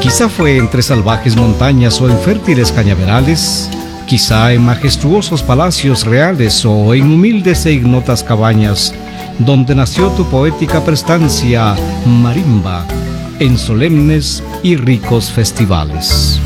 Quizá fue entre salvajes montañas o en fértiles cañaverales, quizá en majestuosos palacios reales o en humildes e ignotas cabañas, donde nació tu poética prestancia marimba, en solemnes y ricos festivales.